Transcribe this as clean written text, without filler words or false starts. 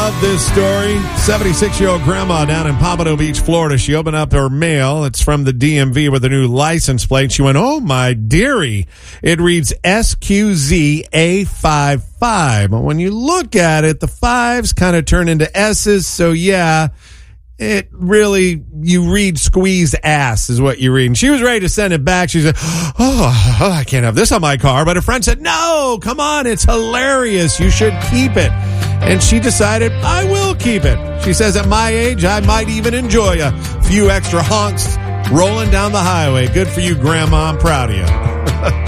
love this story. 76-year-old grandma down in Pompano Beach, Florida. She opened up her mail. It's from the DMV with a new license plate. She went, oh, my dearie. It reads SQZA55. But when you look at it, the fives kind of turn into S's. So, yeah, it really, you read squeeze ass is what you read. And she was ready to send it back. She said, oh, I can't have this on my car. But her friend said, no, come on, it's hilarious. You should keep it. And she decided, I will keep it. She says, at my age, I might even enjoy a few extra honks rolling down the highway. Good for you, Grandma. I'm proud of you.